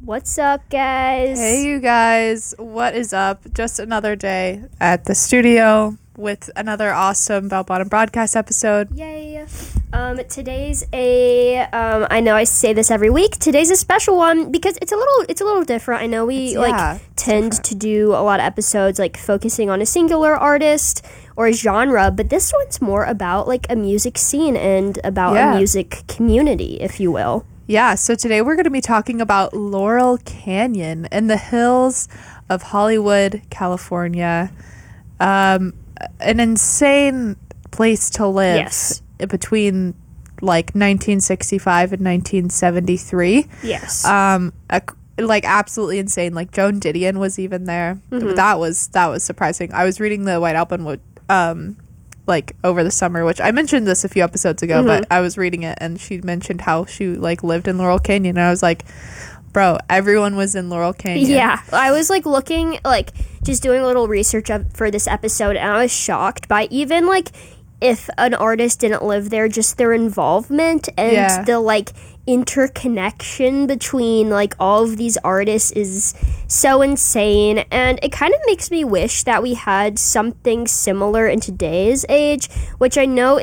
What's up, guys? Hey, you guys. What is up? Just another day at the studio with another awesome Bell Bottom broadcast episode. Yay. Today's I know I say this every week. Today's a special one because it's a little different. I know we tend to do a lot of episodes like focusing on a singular artist or a genre, but this one's more about like a music scene and about a music community, if you will. Yeah, so today we're going to be talking about Laurel Canyon in the hills of Hollywood, California. An insane place to live. Yes. Between like 1965 and 1973. Yes. Absolutely insane. Like Joan Didion was even there. Mm-hmm. That was surprising. I was reading the White Album over the summer, which I mentioned this a few episodes ago, mm-hmm. but I was reading it and she mentioned how she like lived in Laurel Canyon, and I was like, bro, everyone was in Laurel Canyon. Yeah, I was like looking, like just doing a little research for this episode, and I was shocked by even like if an artist didn't live there, just their involvement and the like interconnection between like all of these artists is so insane. And it kind of makes me wish that we had something similar in today's age, which I know